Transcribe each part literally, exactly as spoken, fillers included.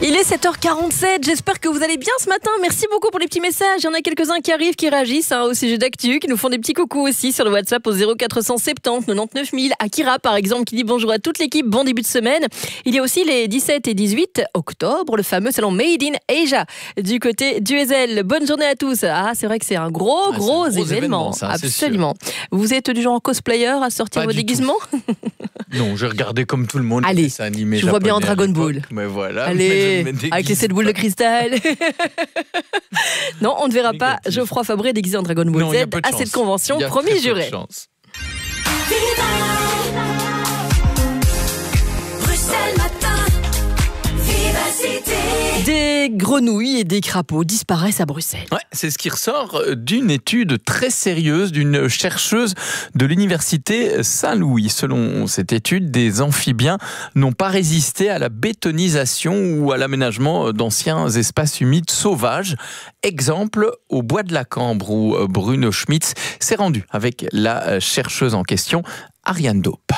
Il est sept heures quarante-sept, j'espère que vous allez bien ce matin. Merci beaucoup pour les petits messages. Il y en a quelques-uns qui arrivent, qui réagissent hein, au sujet d'actu, qui nous font des petits coucous aussi sur le WhatsApp au zéro quatre cent soixante-dix quatre-vingt-dix-neuf mille. Akira par exemple qui dit bonjour à toute l'équipe, bon début de semaine. Il y a aussi les dix-sept et dix-huit octobre, le fameux salon Made in Asia du côté du Ezel. Bonne journée à tous. Ah, c'est vrai que c'est un gros, ah, gros, un gros événement. événement ça, absolument. Vous êtes du genre cosplayer à sortir Pas vos du déguisements? Non, je regardais comme tout le monde. Allez, ça animé je vois bien en Dragon Ball. Mais voilà. Allez, mais avec les sept boules de cristal. Non, on ne verra pas Négatif. Geoffroy Fabré déguisé en Dragon Ball non, Z à à cette convention, promis juré. Bruxelles matin, Vivacité. Des grenouilles et des crapauds disparaissent à Bruxelles. Ouais, c'est ce qui ressort d'une étude très sérieuse d'une chercheuse de l'université Saint-Louis. Selon cette étude, des amphibiens n'ont pas résisté à la bétonisation ou à l'aménagement d'anciens espaces humides sauvages. Exemple, au Bois de la Cambre, où Bruno Schmitz s'est rendu avec la chercheuse en question, Ariane Daupe.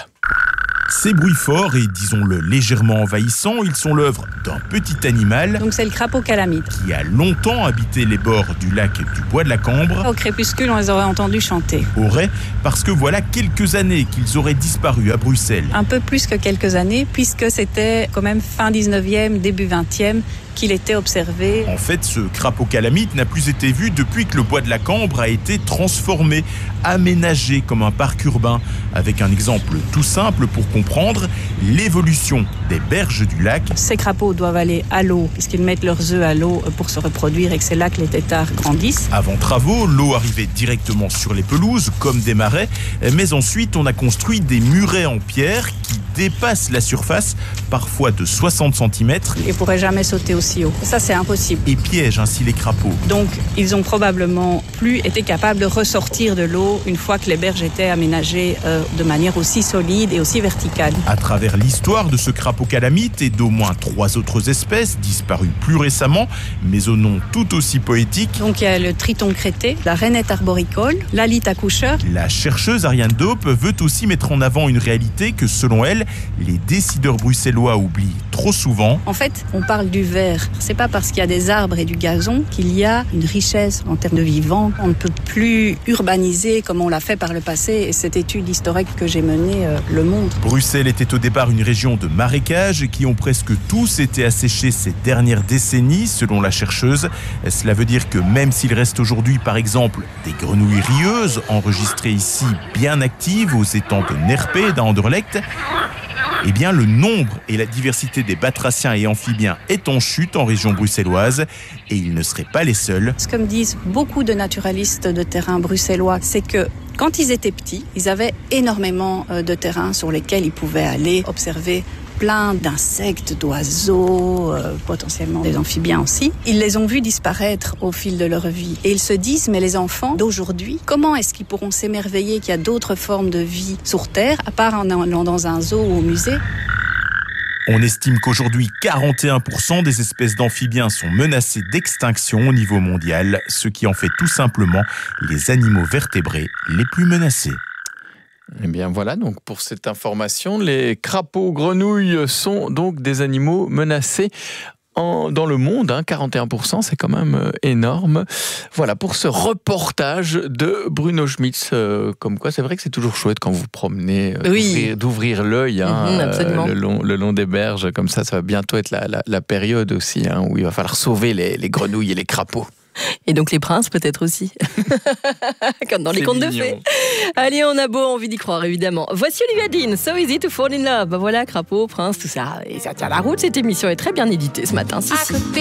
Ces bruits forts et, disons-le, légèrement envahissants, ils sont l'œuvre d'un petit animal Donc c'est le crapaud calamite. qui a longtemps habité les bords du lac du Bois de la Cambre. Au crépuscule, on les aurait entendus chanter. Aurait, parce que voilà quelques années qu'ils auraient disparu à Bruxelles. Un peu plus que quelques années, puisque c'était quand même fin dix-neuvième, début vingtième qu'il était observé. En fait, ce crapaud calamite n'a plus été vu depuis que le Bois de la Cambre a été transformé, aménagé comme un parc urbain. Avec un exemple tout simple pour comprendre l'évolution des berges du lac. Ces crapauds doivent aller à l'eau, puisqu'ils mettent leurs œufs à l'eau pour se reproduire et que c'est là que les têtards grandissent. Avant travaux, l'eau arrivait directement sur les pelouses, comme des marais. Mais ensuite, on a construit des murets en pierre qui dépassent la surface, parfois de soixante centimètres, Ils ne pourraient jamais sauter aussi haut. Ça, c'est impossible. et piègent ainsi les crapauds. Donc, ils ont probablement plus été capables de ressortir de l'eau une fois que les berges étaient aménagées euh, de manière aussi solide et aussi verticale. À travers l'histoire de ce crapaud calamite et d'au moins trois autres espèces disparues plus récemment, mais au nom tout aussi poétique, Donc, il y a le triton crété, la rainette arboricole, l'alite accoucheur. la chercheuse Ariane Daupe veut aussi mettre en avant une réalité que, selon elle, les décideurs bruxellois oublient trop souvent. En fait, on parle du vert. C'est pas parce qu'il y a des arbres et du gazon qu'il y a une richesse en termes de vivant. On ne peut plus urbaniser comme on l'a fait par le passé et cette étude historique que j'ai menée euh, le montre. Bruxelles était au départ une région de marécages qui ont presque tous été asséchés ces dernières décennies, selon la chercheuse. Cela veut dire que même s'il reste aujourd'hui, par exemple, des grenouilles rieuses, enregistrées ici bien actives aux étangs de Nerpé d'Anderlecht, eh bien, le nombre et la diversité des batraciens et amphibiens est en chute en région bruxelloise et ils ne seraient pas les seuls. Ce que me disent beaucoup de naturalistes de terrain bruxellois, c'est que quand ils étaient petits, ils avaient énormément euh, de terrain sur lesquels ils pouvaient aller observer plein d'insectes, d'oiseaux, euh, potentiellement des amphibiens aussi. Ils les ont vus disparaître au fil de leur vie. Et ils se disent, mais les enfants d'aujourd'hui, comment est-ce qu'ils pourront s'émerveiller qu'il y a d'autres formes de vie sur Terre, à part en allant dans un zoo ou au musée? On estime qu'aujourd'hui, quarante et un pour cent des espèces d'amphibiens sont menacées d'extinction au niveau mondial, ce qui en fait tout simplement les animaux vertébrés les plus menacés. Eh bien voilà, donc pour cette information, les crapauds grenouilles sont donc des animaux menacés en, dans le monde, hein, quarante et un pour cent, c'est quand même euh, énorme. Voilà pour ce reportage de Bruno Schmitz. Euh, comme quoi, c'est vrai que c'est toujours chouette quand vous promenez, euh, Oui. d'ouvrir, d'ouvrir l'œil hein, Mhm, absolument. euh, le, long, le long des berges. Comme ça, ça va bientôt être la, la, la période aussi hein, où il va falloir sauver les, les grenouilles et les crapauds. Et donc les princes peut-être aussi. Comme dans les C'est contes de mignon. fées. Allez, on a beau envie d'y croire évidemment. Voici Olivia Dean, So Easy to Fall in Love. Ben voilà, crapaud, prince, tout ça. Et ça tient la route, cette émission est très bien éditée ce matin. Si, si.